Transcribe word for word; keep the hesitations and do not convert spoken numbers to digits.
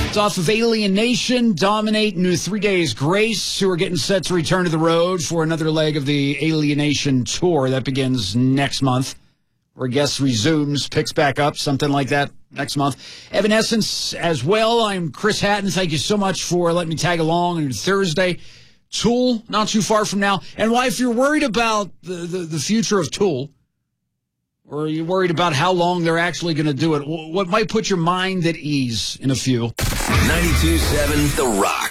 It's off of Alien Nation, Dominate, New Three Days Grace, who are getting set to return to the road for another leg of the Alienation tour that begins next month, where Guess resumes, picks back up, something like that next month. Evanescence as well. I'm Chris Hatton. Thank you so much for letting me tag along on Thursday. Tool, not too far from now. And why, if you're worried about the, the, the future of Tool, or are you worried about how long they're actually going to do it, what might put your mind at ease in a few? ninety-two point seven The Rock.